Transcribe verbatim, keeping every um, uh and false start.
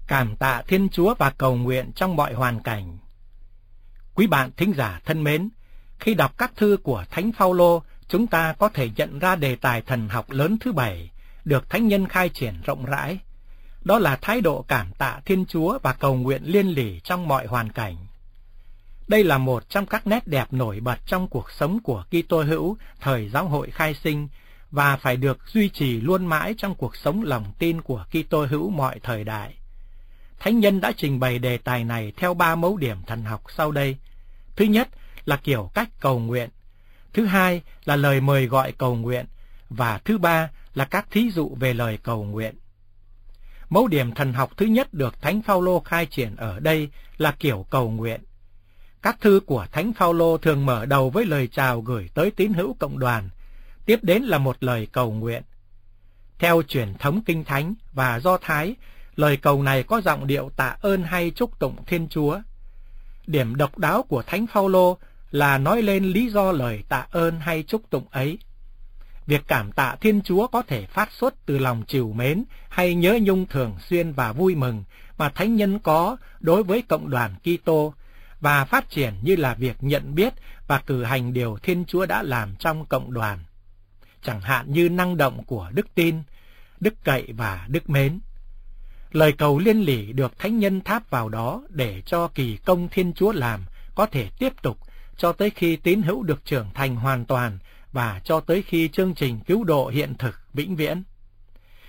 Cảm tạ Thiên Chúa và cầu nguyện trong mọi hoàn cảnh. Quý bạn thính giả thân mến, khi đọc các thư của Thánh Phaolô, chúng ta có thể nhận ra đề tài thần học lớn thứ bảy được thánh nhân khai triển rộng rãi. Đó là thái độ cảm tạ Thiên Chúa và cầu nguyện liên lỉ trong mọi hoàn cảnh. Đây là một trong các nét đẹp nổi bật trong cuộc sống của Kitô hữu thời giáo hội khai sinh và phải được duy trì luôn mãi trong cuộc sống lòng tin của Kitô hữu mọi thời đại. Thánh nhân đã trình bày đề tài này theo ba mấu điểm thần học sau đây. Thứ nhất là kiểu cách cầu nguyện, thứ hai là lời mời gọi cầu nguyện, và thứ ba là các thí dụ về lời cầu nguyện. Mấu điểm thần học thứ nhất được Thánh Phaolô khai triển ở đây là kiểu cầu nguyện. Các thư của Thánh Phaolô thường mở đầu với lời chào gửi tới tín hữu cộng đoàn, tiếp đến là một lời cầu nguyện. Theo truyền thống Kinh Thánh và Do Thái, lời cầu này có giọng điệu tạ ơn hay chúc tụng Thiên Chúa. Điểm độc đáo của Thánh Phaolô là nói lên lý do lời tạ ơn hay chúc tụng ấy. Việc cảm tạ Thiên Chúa có thể phát xuất từ lòng trìu mến hay nhớ nhung thường xuyên và vui mừng mà thánh nhân có đối với cộng đoàn Kitô, và phát triển như là việc nhận biết và cử hành điều Thiên Chúa đã làm trong cộng đoàn, chẳng hạn như năng động của đức tin, đức cậy và đức mến. Lời cầu liên lỉ được thánh nhân tháp vào đó để cho kỳ công Thiên Chúa làm có thể tiếp tục cho tới khi tín hữu được trưởng thành hoàn toàn và cho tới khi chương trình cứu độ hiện thực vĩnh viễn.